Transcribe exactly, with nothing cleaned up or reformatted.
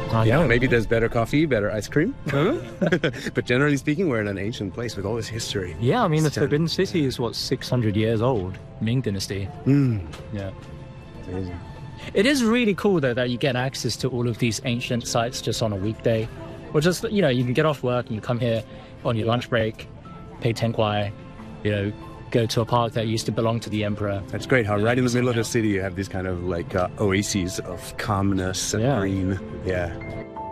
I Yeah, know. maybe there's better coffee, better ice cream. But generally speaking, we're in an ancient place with all this history. Yeah, I mean, the It's Forbidden City is, what, six hundred years old? Ming Dynasty. Mm, Yeah. amazing. It is really cool, though, that you get access to all of these ancient sites just on a weekday. Or just, you know, you can get off work and you come here on your lunch break, pay ten kuai, you know, go to a park that used to belong to the emperor. That's great how right in the middle of the city you have these kind of like uh, oases of calmness and Yeah. green. Yeah.